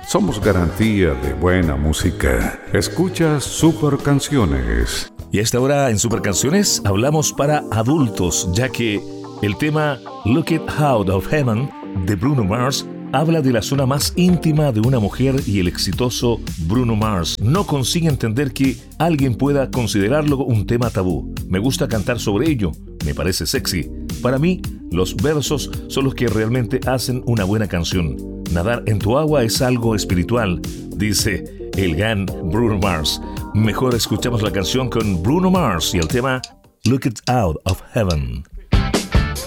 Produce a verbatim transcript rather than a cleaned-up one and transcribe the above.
somos garantía de buena música. Escucha Super Canciones. Y a esta hora en Super Canciones hablamos para adultos, ya que el tema Look It Out of Heaven de Bruno Mars habla de la zona más íntima de una mujer y el exitoso Bruno Mars no consigue entender que alguien pueda considerarlo un tema tabú. Me gusta cantar sobre ello, me parece sexy. Para mí, los versos son los que realmente hacen una buena canción. Nadar en tu agua es algo espiritual, dice el gran Bruno Mars. Mejor escuchamos la canción con Bruno Mars y el tema Look It Out of Heaven.